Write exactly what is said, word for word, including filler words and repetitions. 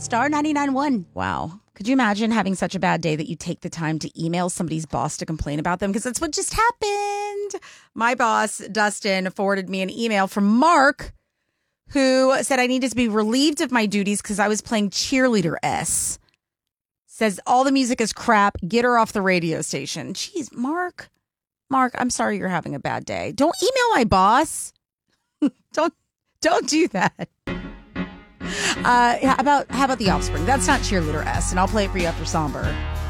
Star ninety-nine one. Wow. Could you imagine having such a bad day that you take the time to email somebody's boss to complain about them? Because that's what just happened. My boss, Dustin, forwarded me an email from Mark, who said I needed to be relieved of my duties because I was playing Cheerleader S. Says all the music is crap. Get her off the radio station. Jeez, Mark. Mark, I'm sorry you're having a bad day. Don't email my boss. don't don't do that. Uh, how about how about The Offspring? That's not Cheerleader S, and I'll play it for you after Somber.